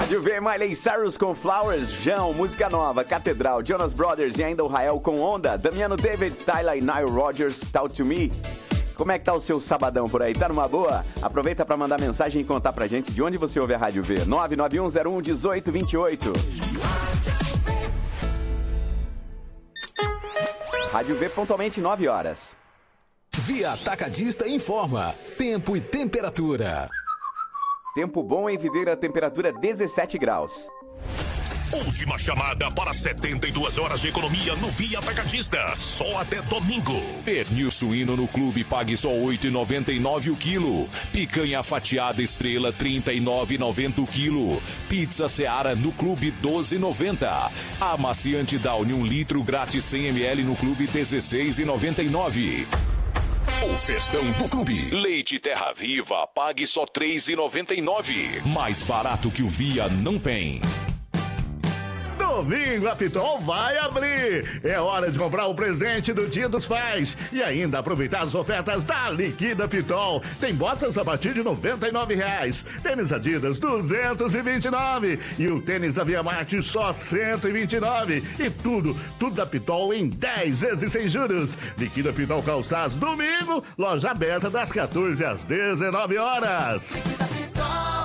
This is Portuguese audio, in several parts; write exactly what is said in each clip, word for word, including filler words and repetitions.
Rádio V, Miley Cyrus com Flowers, João, música nova, Catedral, Jonas Brothers e ainda o Rael com Onda, Damiano David, Tyler e Nile Rodgers, Talk to Me. Como é que tá o seu sabadão por aí? Tá numa boa? Aproveita para mandar mensagem e contar pra gente de onde você ouve a Rádio V. nove nove um zero um um oito dois oito. Rádio V pontualmente nove horas. Via Atacadista informa tempo e temperatura. Tempo bom em Videira, temperatura dezessete graus. Última chamada para setenta e duas horas de economia no Via Atacadista. Só até domingo. Pernil suíno no clube pague só oito reais e noventa e nove centavos o quilo. Picanha fatiada estrela trinta e nove reais e noventa centavos o quilo. Pizza Seara no clube doze reais e noventa centavos. Amaciante Downy um litro grátis cem mililitros no clube dezesseis reais e noventa e nove centavos. O festão do clube. Leite Terra Viva pague só três reais e noventa e nove centavos. Mais barato que o Via não tem. Domingo a Pitol vai abrir. É hora de comprar o presente do Dia dos Pais e ainda aproveitar as ofertas da Liquida Pitol. Tem botas a partir de noventa e nove reais, tênis Adidas duzentos e vinte e nove reais e o tênis da Via Marte só cento e vinte e nove reais. E tudo, tudo da Pitol em dez vezes sem juros. Liquida Pitol Calçados, domingo, loja aberta das quatorze às dezenove horas. Liquida Pitol.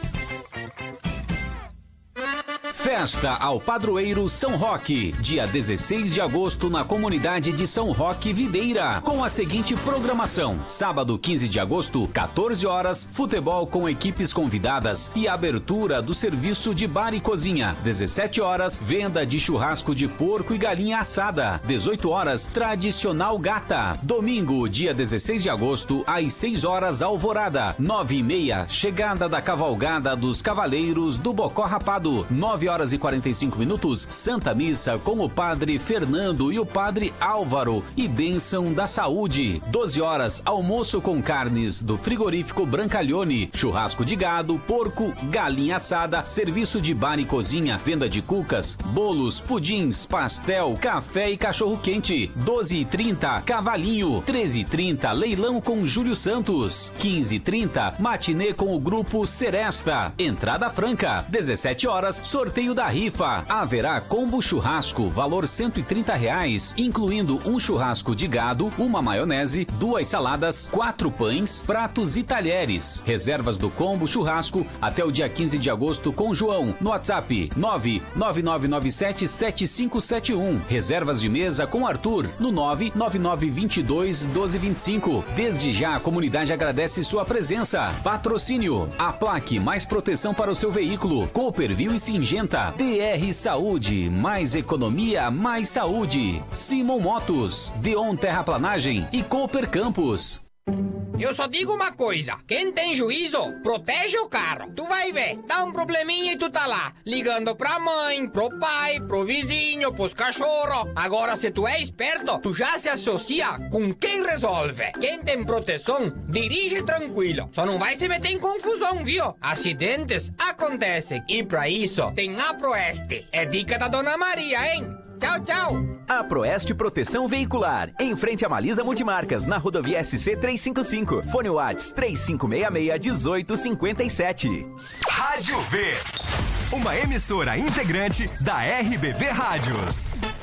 Festa ao Padroeiro São Roque, dia dezesseis de agosto na comunidade de São Roque Videira, com a seguinte programação: sábado quinze de agosto, quatorze horas, futebol com equipes convidadas e abertura do serviço de bar e cozinha. dezessete horas, venda de churrasco de porco e galinha assada. dezoito horas, tradicional gata. Domingo, dia dezesseis de agosto, às seis horas, alvorada. nove e meia, chegada da cavalgada dos Cavaleiros do Bocó Rapado. nove horas e quarenta e cinco minutos, Santa Missa com o Padre Fernando e o Padre Álvaro e bênção da saúde. doze horas, almoço com carnes do frigorífico Brancalhone, churrasco de gado, porco, galinha assada, serviço de bar e cozinha, venda de cucas, bolos, pudins, pastel, café e cachorro quente. doze e trinta, cavalinho. treze e trinta, leilão com Júlio Santos. quinze e trinta, matinê com o grupo Seresta. Entrada franca. dezessete horas, sorteio da rifa. Haverá combo churrasco, valor cento e trinta reais, incluindo um churrasco de gado, uma maionese, duas saladas, quatro pães, pratos e talheres. Reservas do combo churrasco até o dia quinze de agosto com João, no WhatsApp nove nove nove nove sete sete cinco sete um. Reservas de mesa com Arthur no nove nove nove dois dois um dois dois cinco. Desde já a comunidade agradece sua presença. Patrocínio: Aplaque, mais proteção para o seu veículo. Cooperville e Singenta. D R Saúde, mais economia, mais saúde. Simon Motos, Deon Terraplanagem e Cooper Campos. Eu só digo uma coisa: quem tem juízo, protege o carro. Tu vai ver, dá um probleminha e tu tá lá, ligando pra mãe, pro pai, pro vizinho, pros cachorros. Agora, se tu é esperto, tu já se associa com quem resolve. Quem tem proteção, dirige tranquilo. Só não vai se meter em confusão, viu? Acidentes acontecem. E pra isso, tem a Proeste. É dica da Dona Maria, hein? Tchau, tchau. A Proeste Proteção Veicular, em frente a Malisa Multimarcas, na rodovia S C trezentos e cinquenta e cinco. Fone Whats três cinco seis seis, um oito cinco sete. Rádio V, uma emissora integrante da R B V Rádios.